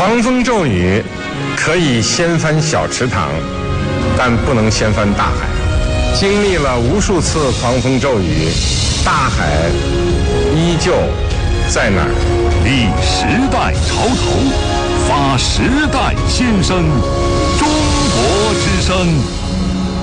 狂风骤雨可以掀翻小池塘，但不能掀翻大海。经历了无数次狂风骤雨，大海依旧在那儿。 立时代潮头，发时代新声，中国之声。